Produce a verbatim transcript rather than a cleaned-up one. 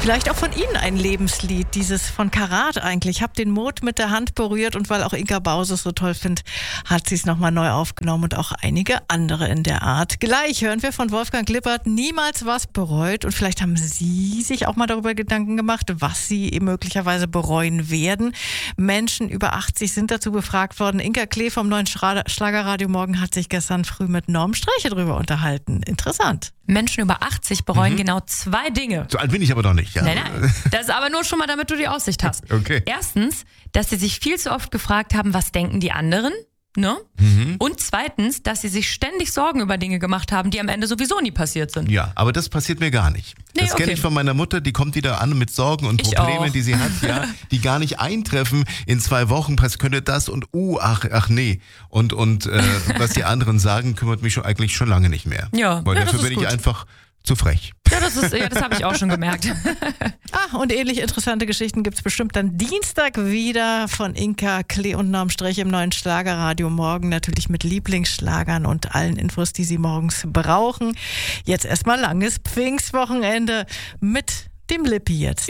Vielleicht auch von Ihnen ein Lebenslied, dieses von Karat eigentlich. Ich habe den Mond mit der Hand berührt und weil auch Inka Bause es so toll findet, hat sie es nochmal neu aufgenommen und auch einige andere in der Art. Gleich hören wir von Wolfgang Lippert, niemals was bereut, und vielleicht haben Sie sich auch mal darüber Gedanken gemacht, was Sie möglicherweise bereuen werden. Menschen über achtzig sind dazu befragt worden. Inka Klee vom neuen Schlagerradio Morgen hat sich gestern früh mit Norm Streiche darüber unterhalten. Interessant. Menschen über achtzig bereuen mhm. genau zwei Dinge. So alt bin ich aber doch nicht. Ja. Nein, nein. Das ist aber nur schon mal, damit du die Aussicht hast. Okay. Erstens, dass sie sich viel zu oft gefragt haben, was denken die anderen? Ne? Mhm. Und zweitens, dass sie sich ständig Sorgen über Dinge gemacht haben, die am Ende sowieso nie passiert sind. Ja, aber das passiert mir gar nicht. Nee, das kenne okay. ich von meiner Mutter, die kommt wieder an mit Sorgen und Ich Problemen, auch. die sie hat, ja, die gar nicht eintreffen. In zwei Wochen pass könnte das und uh, ach, ach nee. Und, und äh, was die anderen sagen, kümmert mich schon eigentlich schon lange nicht mehr. Ja, Weil ja, dafür das ist bin gut. ich einfach zu frech. Ja, das ist, ja, das habe ich auch schon gemerkt. Ah, und ähnlich interessante Geschichten gibt's bestimmt dann Dienstag wieder von Inka Klee und Norm Streiche im neuen Schlagerradio Morgen. Natürlich mit Lieblingsschlagern und allen Infos, die Sie morgens brauchen. Jetzt erstmal langes Pfingstwochenende mit dem Lippi jetzt.